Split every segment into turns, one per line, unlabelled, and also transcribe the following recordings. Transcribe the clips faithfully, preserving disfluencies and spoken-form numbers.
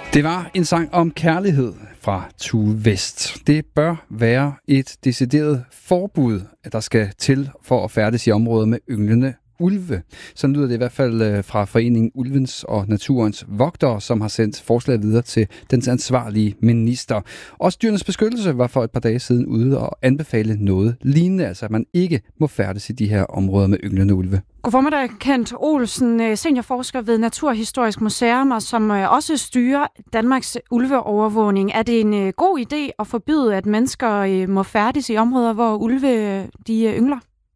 Det var en sang om kærlighed fra Tue West. Det bør være et decideret forbud, at der skal til for at færdes i områder med ynglende ulve. Sådan lyder det i hvert fald fra foreningen Ulvens og Naturens Vogtere, som har sendt forslaget videre til den ansvarlige minister. Også Dyrenes Beskyttelse var for et par dage siden ude og anbefale noget lignende, altså at man ikke må færdes i de her områder med ynglende ulve.
God formiddag, Kent Olsen, seniorforsker ved Naturhistorisk Museum, og som også styrer Danmarks ulveovervågning. Er det en god idé at forbyde, at mennesker må færdes i områder, hvor ulve de yngler?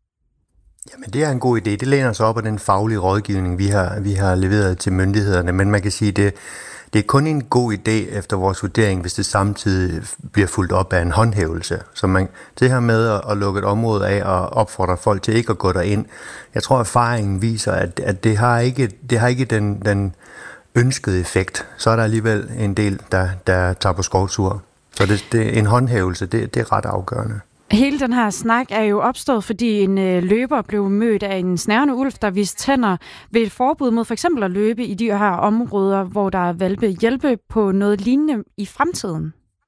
Jamen, det er en god idé. Det læner sig op af den faglige rådgivning, vi har, vi har leveret til myndighederne. Men man kan sige, at det, det er kun en god idé efter vores vurdering, hvis det samtidig bliver fulgt op af en håndhævelse. Så man, det her med at, at lukke et område af og opfordre folk til ikke at gå derind, jeg tror, erfaringen viser, at, at det har ikke, det har ikke den, den ønskede effekt. Så er der alligevel en del, der, der tager på skovtur. Så det, det, en håndhævelse, det, det er ret afgørende.
Hele den her snak er jo opstået, fordi en øh, løber blev mødt af en snærende ulv, der viste tænder ved et forbud mod for eksempel at løbe i de her områder, hvor der er hvalpe. Hjælpe på noget lignende i fremtiden?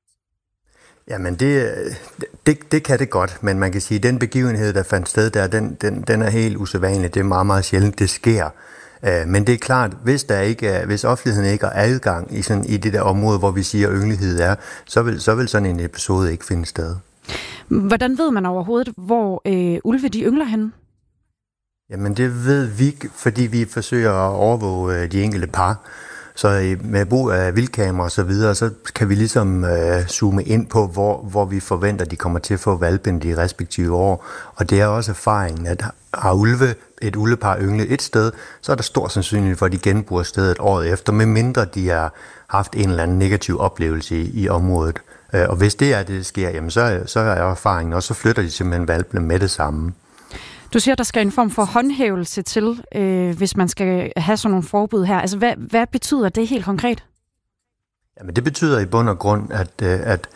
Jamen, det, det, det kan det godt, men man kan sige, at den begivenhed, der fandt sted der, den, den, den er helt usædvanlig. Det er meget, meget sjældent, det sker. Men det er klart, hvis der ikke er, hvis offentligheden ikke har adgang i, sådan, i det der område, hvor vi siger, at yngelighed er, så vil, så vil sådan en episode ikke finde sted.
Hvordan ved man overhovedet, hvor øh, ulve de yngler henne?
Jamen det ved vi, fordi vi forsøger at overvåge øh, de enkelte par. Så øh, med brug af vildkamera og så videre, så kan vi ligesom øh, zoome ind på, hvor, hvor vi forventer, de kommer til at få hvalpen de respektive år. Og det er også erfaringen, at har ulve, et ulvepar ynglet et sted, så er der stor sandsynlighed for, at de genbruger stedet året efter, medmindre de har haft en eller anden negativ oplevelse i, i området. Og hvis det er det, der sker, jamen så, så er erfaringen også, så flytter de simpelthen hvalpene med det samme.
Du siger, at der skal en form for håndhævelse til, øh, hvis man skal have sådan nogle forbud her. Altså, hvad, hvad betyder det helt konkret?
Jamen, det betyder i bund og grund, at, at,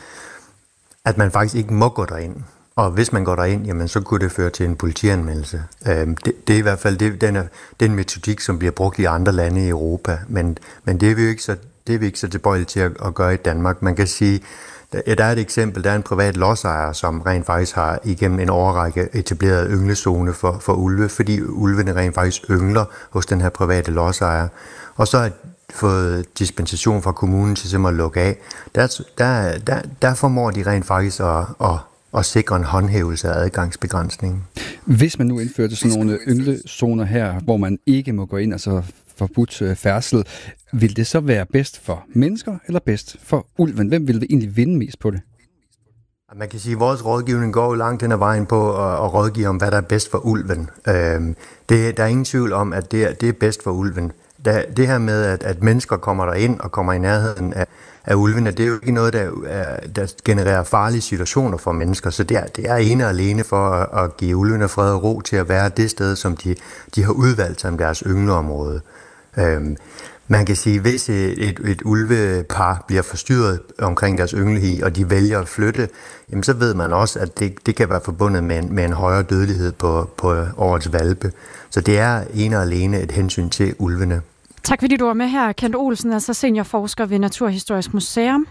at man faktisk ikke må gå derind. Og hvis man går derind, jamen, så kunne det føre til en politianmeldelse. Det, det er i hvert fald det, den, er, den metodik, som bliver brugt i andre lande i Europa. Men, men det er vi jo ikke så, det er vi ikke så tilbøjelige til at, at gøre i Danmark. Man kan sige, der er et eksempel, der er en privat lodsejer, som rent faktisk har igennem en årrække etableret ynglezone for, for ulve, fordi ulvene rent faktisk yngler hos den her private lodsejer. Og så har fået dispensation fra kommunen til simpelthen at lukke af. Der, der, der, der formår de rent faktisk at, at, at sikre en håndhævelse af adgangsbegrænsningen.
Hvis man nu indførte sådan nogle ynglezoner her, hvor man ikke må gå ind, altså forbudt færdsel, vil det så være bedst for mennesker eller bedst for ulven? Hvem vil egentlig vinde mest på det?
Man kan sige, at vores rådgivning går jo langt hen ad vejen på at, at rådgive om, hvad der er bedst for ulven. Øhm, det, der er ingen tvivl om, at det er, det er bedst for ulven. Der, det her med, at, at mennesker kommer derind og kommer i nærheden af, af ulvene, det er jo ikke noget, der, der genererer farlige situationer for mennesker. Så det er, det er ene og alene for at, at give ulvene fred og ro til at være det sted, som de, de har udvalgt som deres yngleområde. Øhm, man kan sige, at hvis et, et, et ulvepar bliver forstyrret omkring deres ynglehi, og de vælger at flytte, jamen så ved man også, at det, det kan være forbundet med en, med en højere dødelighed på, på årets hvalpe. Så det er ene og alene et hensyn til ulvene.
Tak fordi du var med her, Kent Olsen, altså seniorforsker ved Naturhistorisk Museum.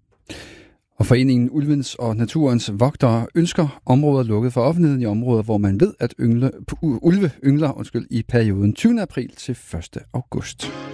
Og foreningen Ulvens og Naturens Vogtere ønsker områder lukket for offentligheden i områder, hvor man ved, at yngle, ulve yngler undskyld, i perioden tyvende april til første august.